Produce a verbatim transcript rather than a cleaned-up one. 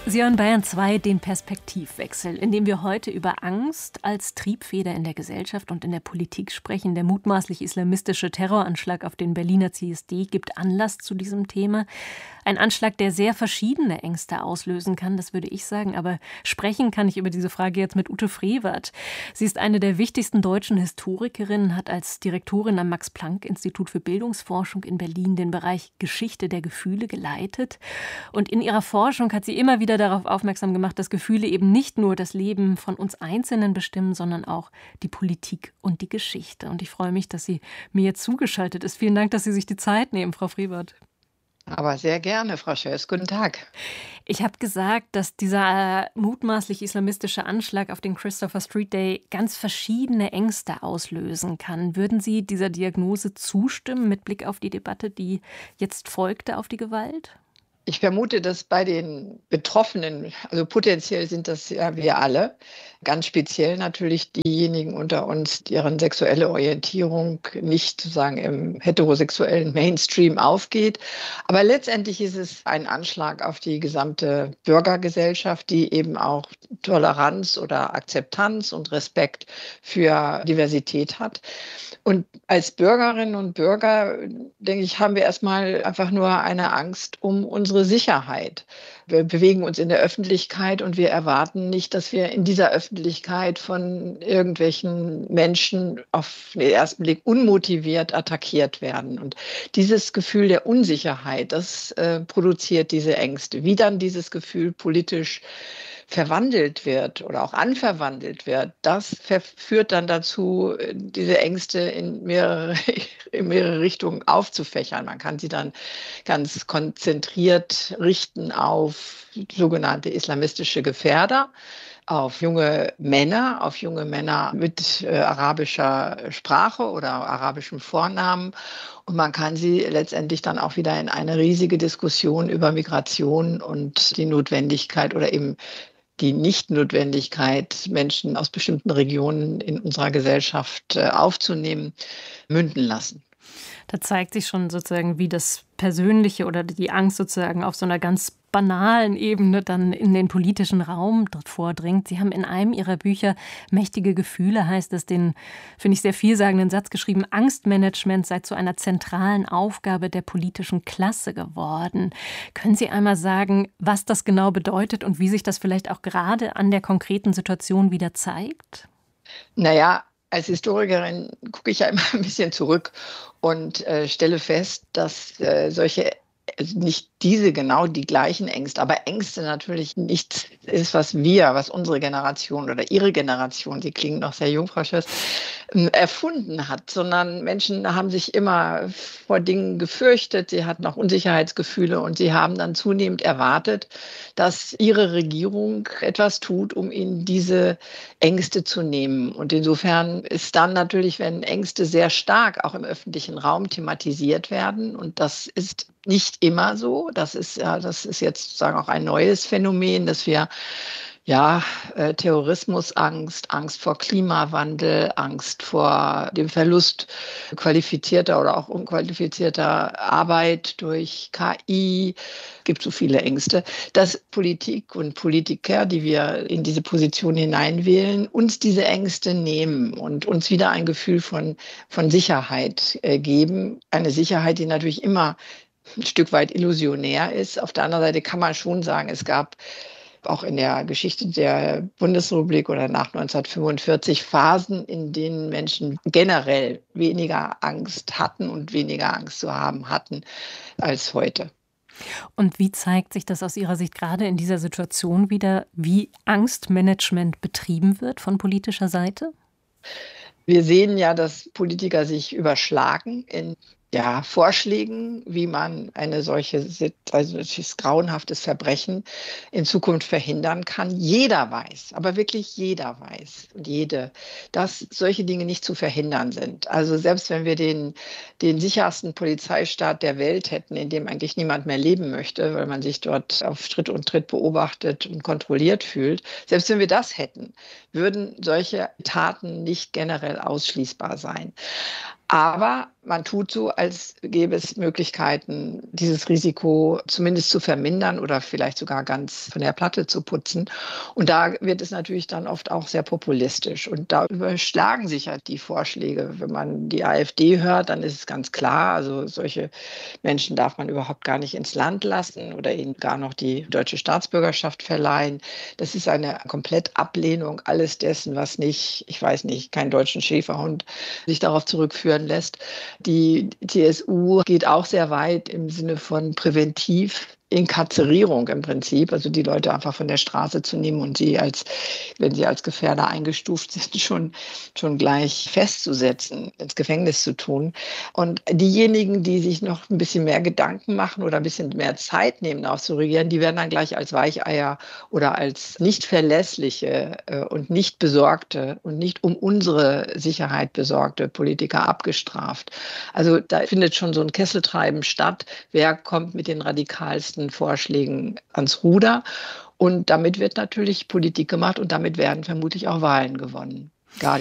Sie hören Bayern zwei, den Perspektivwechsel, in dem wir heute über Angst als Triebfeder in der Gesellschaft und in der Politik sprechen. Der mutmaßlich islamistische Terroranschlag auf den Berliner C S D gibt Anlass zu diesem Thema. Ein Anschlag, der sehr verschiedene Ängste auslösen kann, das würde ich sagen. Aber sprechen kann ich über diese Frage jetzt mit Ute Frevert. Sie ist eine der wichtigsten deutschen Historikerinnen, hat als Direktorin am Max-Planck-Institut für Bildungsforschung in Berlin den Bereich Geschichte der Gefühle geleitet. Und in ihrer Forschung hat sie immer wieder darauf aufmerksam gemacht, dass Gefühle eben nicht nur das Leben von uns Einzelnen bestimmen, sondern auch die Politik und die Geschichte. Und ich freue mich, dass sie mir jetzt zugeschaltet ist. Vielen Dank, dass Sie sich die Zeit nehmen, Frau Frevert. Aber sehr gerne, Frau Schöss. Guten Tag. Ich habe gesagt, dass dieser mutmaßlich islamistische Anschlag auf den Christopher Street Day ganz verschiedene Ängste auslösen kann. Würden Sie dieser Diagnose zustimmen mit Blick auf die Debatte, die jetzt folgte auf die Gewalt? Ich vermute, dass bei den Betroffenen, also potenziell sind das ja wir alle, ganz speziell natürlich diejenigen unter uns, deren sexuelle Orientierung nicht sozusagen im heterosexuellen Mainstream aufgeht. Aber letztendlich ist es ein Anschlag auf die gesamte Bürgergesellschaft, die eben auch Toleranz oder Akzeptanz und Respekt für Diversität hat. Und als Bürgerinnen und Bürger, denke ich, haben wir erstmal einfach nur eine Angst um unsere Sicherheit. Wir bewegen uns in der Öffentlichkeit und wir erwarten nicht, dass wir in dieser Öffentlichkeit von irgendwelchen Menschen auf den ersten Blick unmotiviert attackiert werden. Und dieses Gefühl der Unsicherheit, das äh, produziert diese Ängste. Wie dann dieses Gefühl politisch verwandelt wird oder auch anverwandelt wird, das führt dann dazu, diese Ängste in mehrere, in mehrere Richtungen aufzufächern. Man kann sie dann ganz konzentriert richten auf sogenannte islamistische Gefährder, auf junge Männer, auf junge Männer mit äh, arabischer Sprache oder arabischem Vornamen. Und man kann sie letztendlich dann auch wieder in eine riesige Diskussion über Migration und die Notwendigkeit oder eben die Nichtnotwendigkeit, Menschen aus bestimmten Regionen in unserer Gesellschaft äh, aufzunehmen, münden lassen. Da zeigt sich schon sozusagen, wie das Persönliche oder die Angst sozusagen auf so einer ganz banalen Ebene dann in den politischen Raum vordringt. Sie haben in einem Ihrer Bücher Mächtige Gefühle, heißt es, den, finde ich, sehr vielsagenden Satz geschrieben, Angstmanagement sei zu einer zentralen Aufgabe der politischen Klasse geworden. Können Sie einmal sagen, was das genau bedeutet und wie sich das vielleicht auch gerade an der konkreten Situation wieder zeigt? Naja, als Historikerin gucke ich ja immer ein bisschen zurück und äh, stelle fest, dass äh, solche, also nicht diese genau die gleichen Ängste, aber Ängste natürlich nichts ist, was wir, was unsere Generation oder Ihre Generation, die klingen noch sehr jung, Frau Schöss, erfunden hat, sondern Menschen haben sich immer vor Dingen gefürchtet, sie hatten auch Unsicherheitsgefühle und sie haben dann zunehmend erwartet, dass ihre Regierung etwas tut, um ihnen diese Ängste zu nehmen. Und insofern ist dann natürlich, wenn Ängste sehr stark auch im öffentlichen Raum thematisiert werden, und das ist nicht immer so, das ist ja, das ist jetzt sozusagen auch ein neues Phänomen, dass wir ja, äh, Terrorismusangst, Angst vor Klimawandel, Angst vor dem Verlust qualifizierter oder auch unqualifizierter Arbeit durch K I, gibt so viele Ängste, dass Politik und Politiker, die wir in diese Position hineinwählen, uns diese Ängste nehmen und uns wieder ein Gefühl von, von Sicherheit äh, geben. Eine Sicherheit, die natürlich immer ein Stück weit illusionär ist. Auf der anderen Seite kann man schon sagen, es gab auch in der Geschichte der Bundesrepublik oder nach neunzehnhundertfünfundvierzig Phasen, in denen Menschen generell weniger Angst hatten und weniger Angst zu haben hatten als heute. Und wie zeigt sich das aus Ihrer Sicht gerade in dieser Situation wieder, wie Angstmanagement betrieben wird von politischer Seite? Wir sehen ja, dass Politiker sich überschlagen in ja, Vorschlägen, wie man eine solche, also solches grauenhaftes Verbrechen in Zukunft verhindern kann. Jeder weiß, aber wirklich jeder weiß und jede, dass solche Dinge nicht zu verhindern sind. Also selbst wenn wir den, den sichersten Polizeistaat der Welt hätten, in dem eigentlich niemand mehr leben möchte, weil man sich dort auf Schritt und Tritt beobachtet und kontrolliert fühlt, selbst wenn wir das hätten, würden solche Taten nicht generell ausschließbar sein. Aber man tut so, als gäbe es Möglichkeiten, dieses Risiko zumindest zu vermindern oder vielleicht sogar ganz von der Platte zu putzen. Und da wird es natürlich dann oft auch sehr populistisch. Und da überschlagen sich halt die Vorschläge. Wenn man die AfD hört, dann ist es ganz klar, also solche Menschen darf man überhaupt gar nicht ins Land lassen oder ihnen gar noch die deutsche Staatsbürgerschaft verleihen. Das ist eine komplette Ablehnung alles dessen, was nicht, ich weiß nicht, keinen deutschen Schäferhund sich darauf zurückführen lässt. Die C S U geht auch sehr weit im Sinne von präventiv. Inkarzerierung im Prinzip, also die Leute einfach von der Straße zu nehmen und sie als, wenn sie als Gefährder eingestuft sind, schon, schon gleich festzusetzen, ins Gefängnis zu tun. Und diejenigen, die sich noch ein bisschen mehr Gedanken machen oder ein bisschen mehr Zeit nehmen, auch zu regieren, die werden dann gleich als Weicheier oder als nicht verlässliche äh, und nicht besorgte und nicht um unsere Sicherheit besorgte Politiker abgestraft. Also da findet schon so ein Kesseltreiben statt. Wer kommt mit den radikalsten Vorschlägen ans Ruder? Und damit wird natürlich Politik gemacht und damit werden vermutlich auch Wahlen gewonnen. Gar